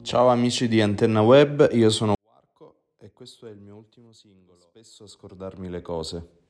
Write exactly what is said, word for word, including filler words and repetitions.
Ciao amici di Antenna Web, io sono Marco e questo è il mio ultimo singolo, Spesso a scordarmi le cose.